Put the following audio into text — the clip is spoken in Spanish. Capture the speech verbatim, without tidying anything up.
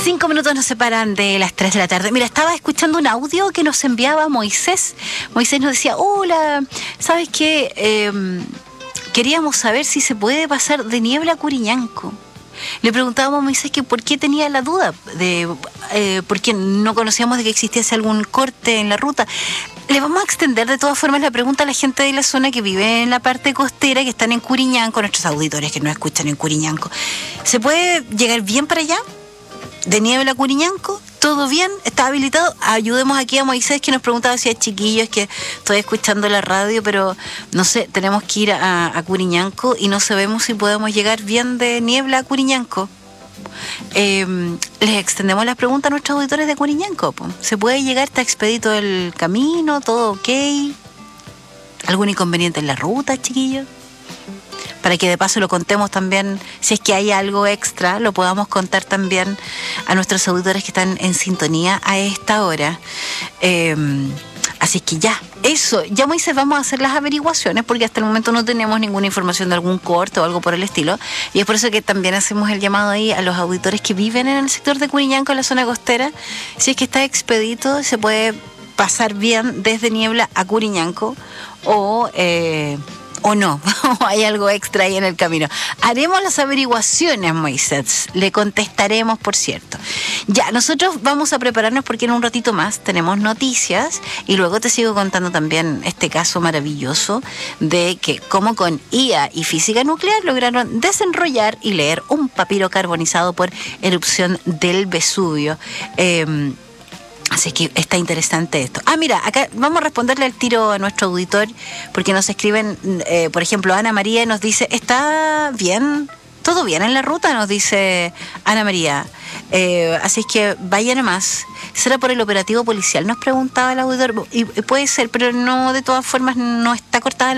Cinco minutos nos separan de las tres de la tarde. Mira, estaba escuchando un audio que nos enviaba Moisés. Moisés nos decía, hola, ¿sabes qué? Eh, queríamos saber si se puede pasar de Niebla a Curiñanco. Le preguntábamos a Moisés que por qué tenía la duda, de eh, por qué no conocíamos de que existiese algún corte en la ruta. Le vamos a extender de todas formas la pregunta a la gente de la zona que vive en la parte costera, que están en Curiñanco, nuestros auditores que nos escuchan en Curiñanco. ¿Se puede llegar bien para allá? ¿De Niebla a Curiñanco? ¿Todo bien? ¿Está habilitado? Ayudemos aquí a Moisés, que nos preguntaba si hay chiquillos, que estoy escuchando la radio, pero no sé, tenemos que ir a, a Curiñanco y no sabemos si podemos llegar bien de Niebla a Curiñanco. Eh, les extendemos las preguntas a nuestros auditores de Curiñanco. Po. ¿Se puede llegar? ¿Está expedito el camino? ¿Todo ok? ¿Algún inconveniente en la ruta, chiquillos? Para que de paso lo contemos también, si es que hay algo extra, lo podamos contar también a nuestros auditores que están en sintonía a esta hora. Eh, así que ya, eso, ya Moisés, vamos a hacer las averiguaciones, porque hasta el momento no tenemos ninguna información de algún corte o algo por el estilo, y es por eso que también hacemos el llamado ahí a los auditores que viven en el sector de Curiñanco, en la zona costera. Si es que está expedito, se puede pasar bien desde Niebla a Curiñanco, o... Eh, o no, hay algo extra ahí en el camino. Haremos las averiguaciones, Moisés. Le contestaremos, por cierto. Ya, nosotros vamos a prepararnos porque en un ratito más tenemos noticias y luego te sigo contando también este caso maravilloso de que cómo con I A y física nuclear lograron desenrollar y leer un papiro carbonizado por erupción del Vesubio. Eh, Así que está interesante esto. Ah, mira, acá vamos a responderle al tiro a nuestro auditor, porque nos escriben, eh, por ejemplo, Ana María nos dice, ¿está bien? ¿Todo bien en la ruta? Nos dice Ana María. Eh, así es que vayan a más. ¿Será por el operativo policial? Nos preguntaba el auditor. Y puede ser, pero no, de todas formas, no está cortada la